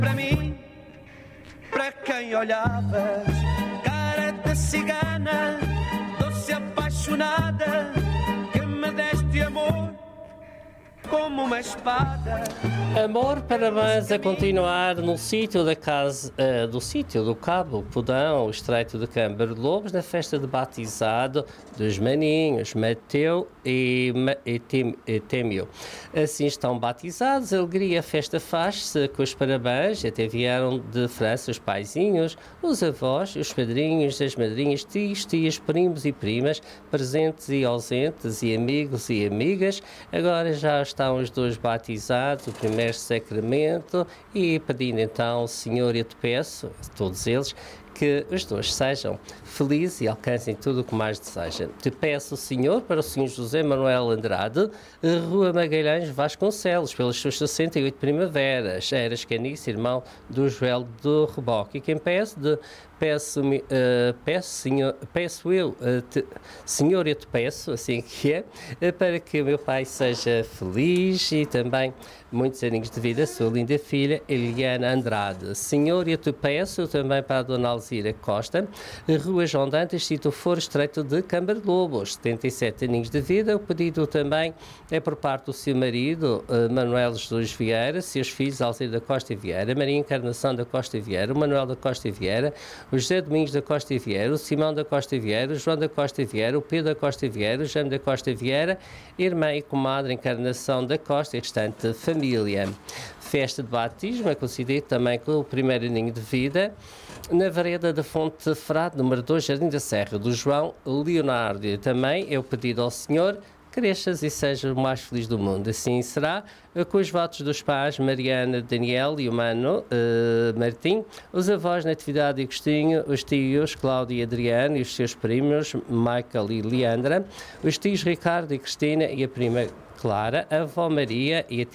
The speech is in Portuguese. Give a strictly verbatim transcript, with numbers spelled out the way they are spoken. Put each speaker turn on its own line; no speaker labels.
Para mim, para quem olhavas, cara de cigana, doce apaixonada, que me deste amor como uma espada.
Amor, parabéns a continuar no sítio da casa, uh, do sítio do Cabo Pudão, o Estreito de Câmara de Lobos, na festa de batizado dos maninhos Mateu e, e, Tem, e Témio. Assim estão batizados, a alegria, a festa faz-se com os parabéns, até vieram de França os paizinhos, os avós, os padrinhos, as madrinhas, tios, tias, primos e primas, presentes e ausentes e amigos e amigas. Agora já estão os dois batizados, o primeiro sacramento, e pedindo então, Senhor, eu te peço, todos eles, que os dois sejam felizes e alcancem tudo o que mais desejam. Te peço, Senhor, para o Senhor José Manuel Andrade, Rua Magalhães Vasconcelos, pelas suas sessenta e oito primaveras, Eras Canice, irmão do Joel do Reboque. E quem peço, de, peço, uh, peço, senhor, peço eu, uh, te, Senhor, eu te peço, assim que é, uh, para que o meu pai seja feliz e também muitos aninhos de vida, a sua linda filha, Eliana Andrade. Senhor, eu te peço também para a Dona Alzira Costa, Rua João Dantas, sítio Foro Estreito de Câmara de Lobos, setenta e sete aninhos de vida. O pedido também é por parte do seu marido, uh, Manuel Jesus Vieira, seus filhos, Alzira da Costa e Vieira, Maria Encarnação da Costa e Vieira, o Manuel da Costa e Vieira, o José Domingos da Costa e Vieira, o Simão da Costa e Vieira, o João da Costa e Vieira, o Pedro da Costa e Vieira, o Jaime da Costa e Vieira, irmã e comadre Encarnação da Costa e restante família. Festa de batismo é coincidido também com o primeiro aninho de vida na vereda da Fonte Frade, número dois, Jardim da Serra, do João Leonardo. E também é o pedido ao Senhor: cresças e seja o mais feliz do mundo. Assim será, com os votos dos pais Mariana, Daniel e o Mano uh, Martim, os avós Natividade e Agostinho, os tios Cláudio e Adriano e os seus primos Michael e Leandra, os tios Ricardo e Cristina e a prima Clara, a avó Maria e a